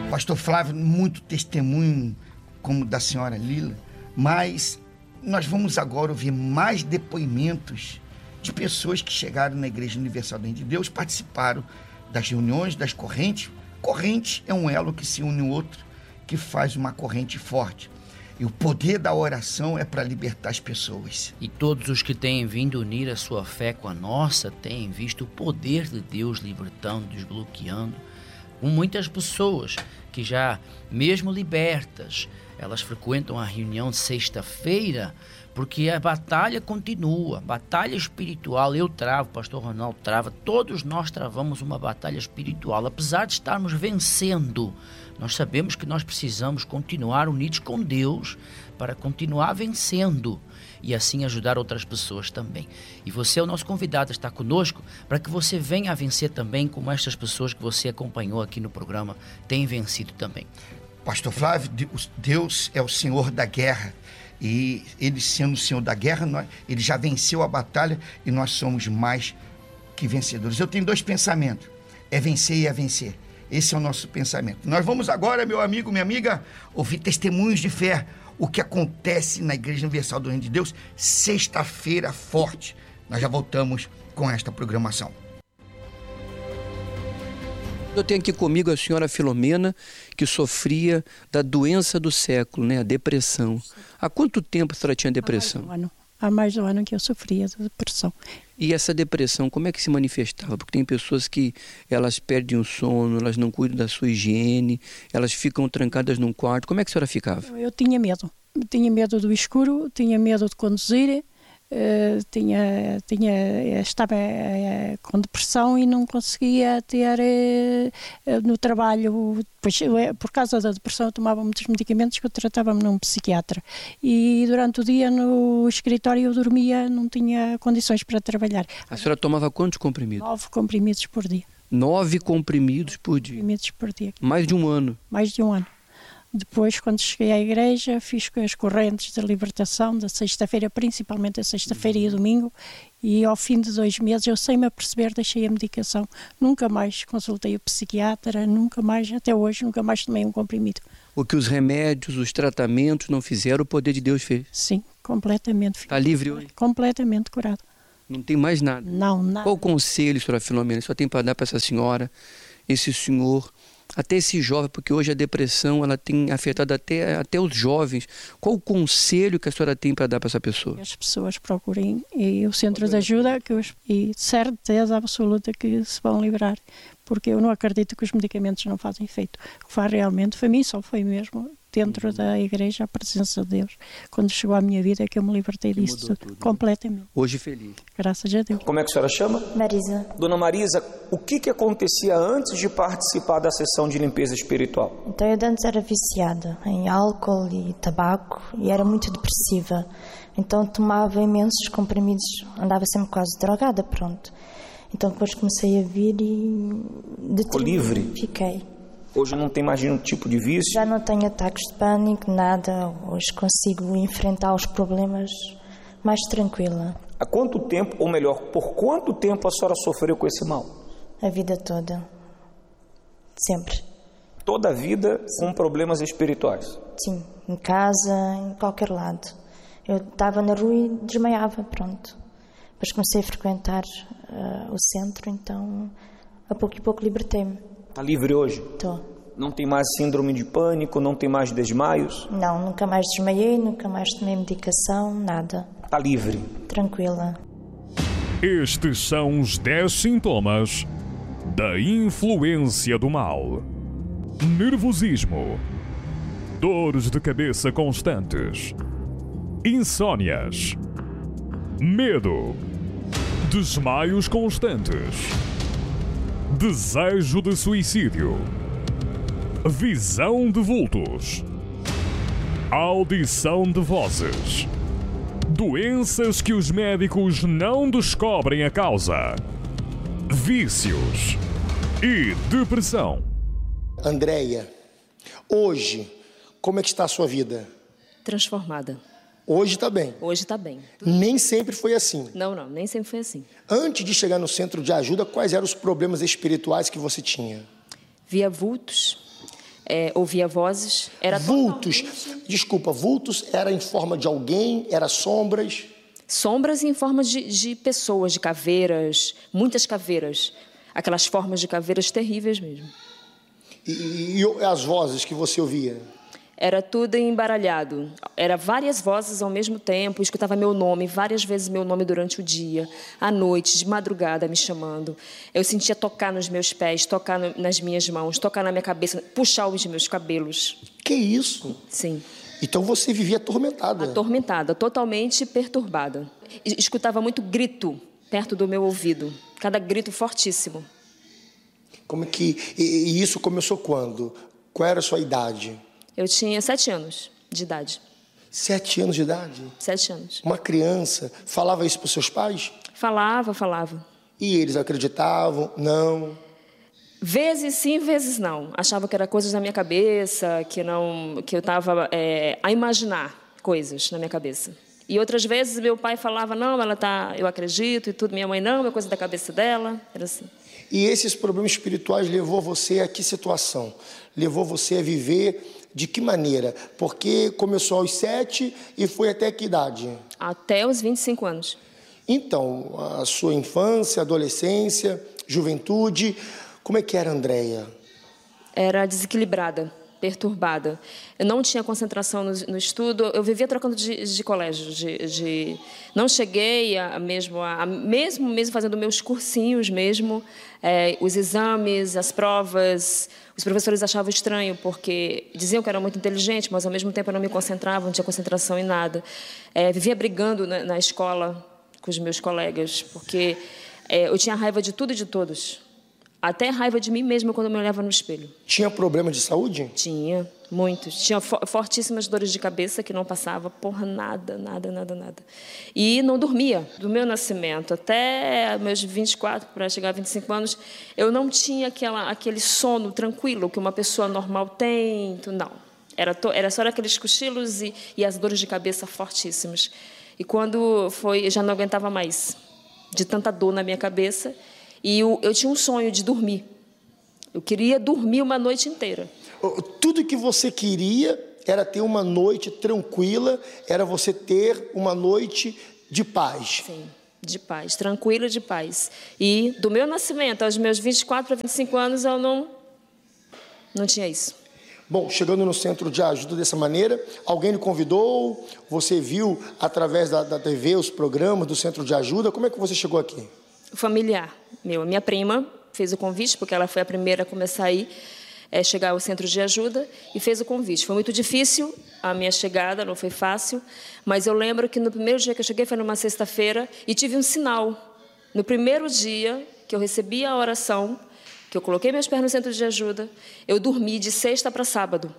Pastor Flávio, muito testemunho como da senhora Lila, mas nós vamos agora ouvir mais depoimentos de pessoas que chegaram na Igreja Universal do Reino de Deus, participaram das reuniões, das correntes. Corrente é um elo que se une ao outro, que faz uma corrente forte. E o poder da oração é para libertar as pessoas. E todos os que têm vindo unir a sua fé com a nossa têm visto o poder de Deus libertando, desbloqueando. Com muitas pessoas que já, mesmo libertas, elas frequentam a reunião de sexta-feira, porque a batalha continua, batalha espiritual. Eu travo, pastor Ronaldo trava, todos nós travamos uma batalha espiritual. Apesar de estarmos vencendo, nós sabemos que nós precisamos continuar unidos com Deus para continuar vencendo e assim ajudar outras pessoas também. E você é o nosso convidado a estar conosco para que você venha a vencer também, como estas pessoas que você acompanhou aqui no programa têm vencido também. Pastor Flávio, Deus é o Senhor da guerra. E ele sendo o Senhor da guerra, ele já venceu a batalha e nós somos mais que vencedores. Eu tenho dois pensamentos, é vencer e é vencer. Esse é o nosso pensamento. Nós vamos agora, meu amigo, minha amiga, ouvir testemunhos de fé. O que acontece na Igreja Universal do Reino de Deus, sexta-feira forte. Nós já voltamos com esta programação. Eu tenho aqui comigo a senhora Filomena, que sofria da doença do século, né, a depressão. Há quanto tempo a senhora tinha depressão? Há mais de um ano que eu sofria de depressão. E essa depressão, como é que se manifestava? Porque tem pessoas que elas perdem o sono, elas não cuidam da sua higiene, elas ficam trancadas num quarto. Como é que a senhora ficava? Eu tinha medo. Tinha medo do escuro, tinha medo de conduzir, estava com depressão e não conseguia ter no trabalho, pois, por causa da depressão eu tomava muitos medicamentos que eu tratava-me num psiquiatra e durante o dia no escritório eu dormia, não tinha condições para trabalhar. A senhora tomava quantos comprimidos? 9 comprimidos por dia. 9 comprimidos por dia? Comprimidos por dia. Mais de um ano? Mais de um ano. Depois, quando cheguei à igreja, fiz com as correntes de libertação da sexta-feira, principalmente a sexta-feira e o domingo, e ao fim de 2 meses, eu sem me aperceber, deixei a medicação. Nunca mais consultei o psiquiatra, nunca mais, até hoje, nunca mais tomei um comprimido. O que os remédios, os tratamentos não fizeram, o poder de Deus fez? Sim, completamente. Está livre hoje? Completamente curado. Não tem mais nada? Não, nada. Qual o conselho, senhora Filomena, só tem para dar para essa senhora, esse senhor, até esse jovem, porque hoje a depressão ela tem afetado até os jovens. Qual o conselho que a senhora tem para dar para essa pessoa? Que as pessoas procurem o centro de ajuda e de certeza absoluta que se vão livrar, porque eu não acredito que os medicamentos não fazem efeito. O que faz realmente, para mim só foi mesmo dentro da igreja a presença de Deus. Quando chegou à minha vida é que eu me libertei disso tudo, completamente. Hoje feliz. Graças a Deus. Como é que a senhora chama? Marisa. Dona Marisa, o que acontecia antes de participar da sessão de limpeza espiritual? Então eu antes era viciada em álcool e tabaco e era muito depressiva. Então tomava imensos comprimidos, andava sempre quase drogada, pronto. Então depois comecei a vir e... Ficou livre? Fiquei. Hoje não tem mais nenhum tipo de vício? Já não tenho ataques de pânico, nada. Hoje consigo enfrentar os problemas mais tranquila. Há quanto tempo, ou melhor, por quanto tempo a senhora sofreu com esse mal? A vida toda. Sempre. Toda a vida com problemas espirituais? Sim, em casa, em qualquer lado. Eu estava na rua e desmaiava, pronto. Depois comecei a frequentar o centro, então a pouco e pouco libertei-me. Está livre hoje? Estou. Não tem mais síndrome de pânico, não tem mais desmaios? Não, nunca mais desmaiei, nunca mais tomei medicação, nada. Está livre? Tranquila. Estes são os 10 sintomas da influência do mal: nervosismo, dores de cabeça constantes, insônias, medo, desmaios constantes, desejo de suicídio, visão de vultos, audição de vozes, doenças que os médicos não descobrem a causa, vícios e depressão. Andréia, hoje, como é que está a sua vida? Transformada. Hoje está bem? Hoje está bem. Nem sempre foi assim? Não, nem sempre foi assim. Antes de chegar no centro de ajuda, quais eram os problemas espirituais que você tinha? Via vultos, ouvia vozes. Era vultos, desculpa, vultos era em forma de alguém, era sombras? Sombras em forma de pessoas, de caveiras, muitas caveiras. Aquelas formas de caveiras terríveis mesmo. E as vozes que você ouvia? Era tudo embaralhado. Era várias vozes ao mesmo tempo. Eu escutava meu nome, várias vezes meu nome durante o dia, à noite, de madrugada me chamando. Eu sentia tocar nos meus pés, tocar nas minhas mãos, tocar na minha cabeça, puxar os meus cabelos. Que isso? Sim. Então você vivia atormentada? Atormentada, totalmente perturbada. Escutava muito grito perto do meu ouvido. Cada grito fortíssimo. Como é que... E isso começou quando? Qual era a sua idade? Eu tinha 7 anos de idade. 7 anos de idade? 7 anos. Uma criança falava isso para os seus pais? Falava. E eles acreditavam? Não? Vezes sim, vezes não. Achava que era coisas da minha cabeça, que eu estava a imaginar coisas na minha cabeça. E outras vezes meu pai falava, não, eu acredito e tudo. Minha mãe, não, é coisa da cabeça dela. Era assim. E esses problemas espirituais levou você a que situação? Levou você a viver de que maneira? Porque começou aos 7 e foi até que idade? Até os 25 anos. Então, a sua infância, adolescência, juventude, como é que era a Andréia? Era desequilibrada, perturbada. Eu não tinha concentração no estudo, eu vivia trocando de colégio. Não cheguei mesmo fazendo meus cursinhos mesmo, os exames, as provas. Os professores achavam estranho, porque diziam que eu era muito inteligente, mas ao mesmo tempo eu não me concentrava, não tinha concentração em nada. Vivia brigando na escola com os meus colegas, porque eu tinha raiva de tudo e de todos. Até raiva de mim mesma quando eu me olhava no espelho. Tinha problemas de saúde? Tinha, muitos. Tinha fortíssimas dores de cabeça que não passava, nada. E não dormia. Do meu nascimento até meus 24, para chegar a 25 anos, eu não tinha aquele sono tranquilo que uma pessoa normal tem. Não. Era só aqueles cochilos e as dores de cabeça fortíssimas. E quando foi, eu já não aguentava mais, de tanta dor na minha cabeça. E eu tinha um sonho de dormir. Eu queria dormir uma noite inteira. Tudo que você queria era ter uma noite tranquila, era você ter uma noite de paz. Sim, de paz, tranquila, de paz. E do meu nascimento aos meus 24 a 25 anos, eu não tinha isso. Bom, chegando no centro de ajuda dessa maneira, alguém lhe convidou? Você viu através da TV os programas do centro de ajuda? Como é que você chegou aqui? Familiar meu. A minha prima fez o convite, porque ela foi a primeira a começar a ir, chegar ao centro de ajuda, e fez o convite. Foi muito difícil a minha chegada, não foi fácil, mas eu lembro que no primeiro dia que eu cheguei foi numa sexta-feira e tive um sinal. No primeiro dia que eu recebi a oração, que eu coloquei meus pés no centro de ajuda, eu dormi de sexta para sábado.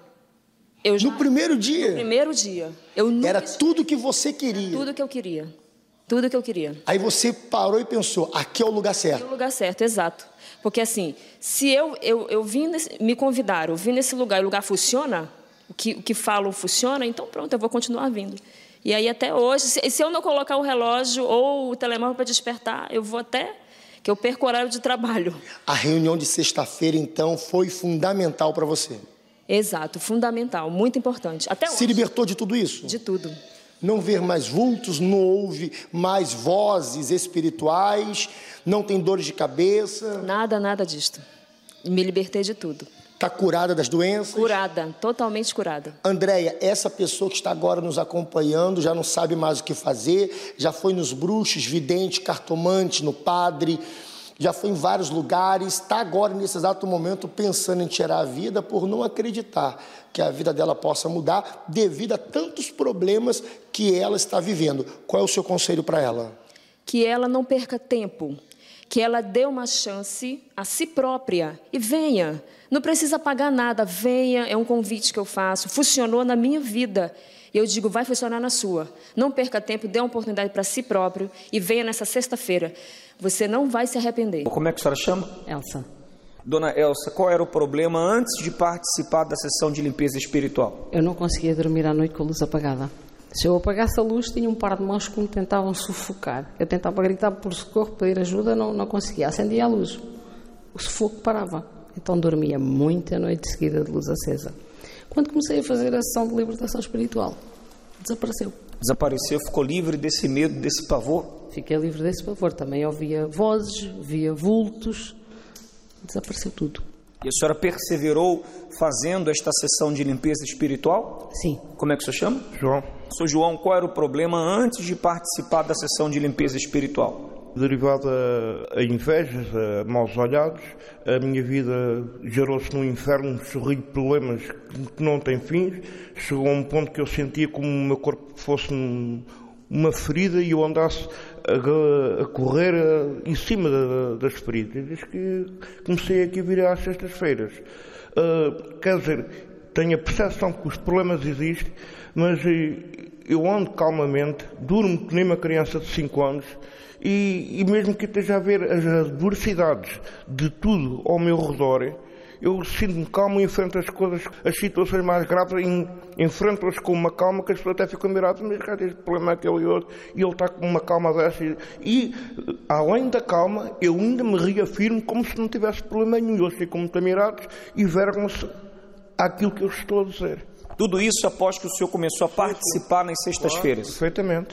No primeiro dia? No primeiro dia. Era tudo que você queria? Tudo que eu queria. Tudo que eu queria. Aí você parou e pensou, aqui é o lugar certo. Aqui é o lugar certo, exato. Porque assim, se eu vim me convidaram, eu vim nesse lugar, e o lugar funciona, o que falam funciona, então pronto, eu vou continuar vindo. E aí até hoje, se eu não colocar o relógio ou o telemóvel para despertar, eu vou até que eu perco o horário de trabalho. A reunião de sexta-feira, então, foi fundamental para você? Exato, fundamental, muito importante. Até hoje. Se libertou de tudo isso? De tudo. Não ver mais vultos, não ouve mais vozes espirituais, não tem dores de cabeça? Nada disto. Me libertei de tudo. Está curada das doenças? Curada, totalmente curada. Andréia, essa pessoa que está agora nos acompanhando já não sabe mais o que fazer, já foi nos bruxos, vidente, cartomante, no padre, já foi em vários lugares, está agora nesse exato momento pensando em tirar a vida por não acreditar que a vida dela possa mudar devido a tantos problemas que ela está vivendo. Qual é o seu conselho para ela? Que ela não perca tempo, que ela dê uma chance a si própria e venha. Não precisa pagar nada, venha, é um convite que eu faço. Funcionou na minha vida. Eu digo, vai funcionar na sua. Não perca tempo, dê uma oportunidade para si próprio e venha nessa sexta-feira. Você não vai se arrepender. Como é que a senhora chama? Elsa. Dona Elsa, qual era o problema antes de participar da sessão de limpeza espiritual? Eu não conseguia dormir à noite com a luz apagada. Se eu apagasse a luz, tinha um par de mãos que me tentavam sufocar. Eu tentava gritar por socorro, pedir ajuda, não conseguia. Acendia a luz, o sufoco parava. Então dormia muita noite seguida de luz acesa. Quando comecei a fazer a sessão de libertação espiritual, desapareceu. Desapareceu, ficou livre desse medo, desse pavor? Fiquei livre desse pavor. Também ouvia vozes, via vultos, desapareceu tudo. E a senhora perseverou fazendo esta sessão de limpeza espiritual? Sim. Como é que o senhor chama? João. Sr. João, qual era o problema antes de participar da sessão de limpeza espiritual? Derivado a invejas, a maus olhados, a minha vida gerou-se num inferno, um sorriso de problemas que não tem fins. Chegou a um ponto que eu sentia como o meu corpo fosse uma ferida e eu andasse a correr em cima das feridas. Desde que comecei aqui a vir às sextas-feiras. Quer dizer, tenho a percepção que os problemas existem, mas eu ando calmamente, durmo que nem uma criança de 5 anos e mesmo que esteja a ver as adversidades de tudo ao meu redor, eu sinto-me calmo e enfrento as coisas, as situações mais graves, enfrento-as com uma calma que as pessoas até ficam miradas, mas cara, este problema é aquele e outro, e ele está com uma calma dessa. E, além da calma, eu ainda me reafirmo como se não tivesse problema nenhum. Eles ficam muito mirados e vergam-se àquilo que eu estou a dizer. Tudo isso após que o senhor começou a participar nas sextas-feiras? Claro, perfeitamente.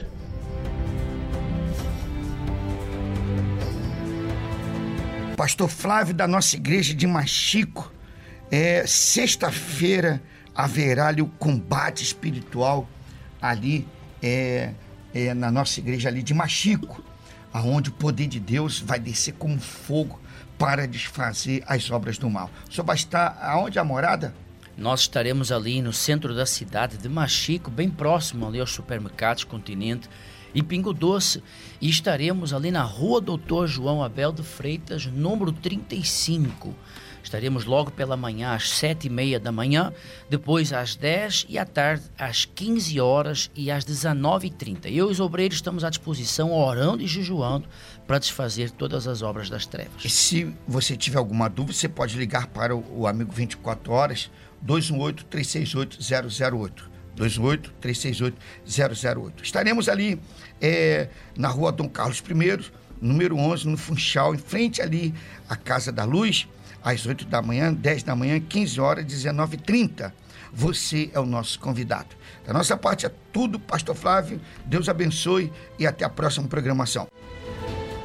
Pastor Flávio, da nossa igreja de Machico, sexta-feira haverá ali o combate espiritual ali na nossa igreja ali de Machico, aonde o poder de Deus vai descer como fogo para desfazer as obras do mal. O senhor vai estar aonde a morada? Nós estaremos ali no centro da cidade de Machico, bem próximo ali aos supermercados Continente e Pingo Doce, e estaremos ali na rua Doutor João Abel de Freitas, número 35. Estaremos logo pela manhã às 7h30 da manhã, depois às 10 e à tarde às 15 horas e às 19h30. Eu e os obreiros estamos à disposição, orando e jejuando para desfazer todas as obras das trevas. E se você tiver alguma dúvida, você pode ligar para o amigo 24 horas, 218-368-008. 218-368-008. Estaremos ali na rua Dom Carlos I, número 11, no Funchal, em frente ali à Casa da Luz, às 8 da manhã, 10 da manhã, 15 horas, 19h30. Você é o nosso convidado. Da nossa parte é tudo, Pastor Flávio. Deus abençoe e até a próxima programação.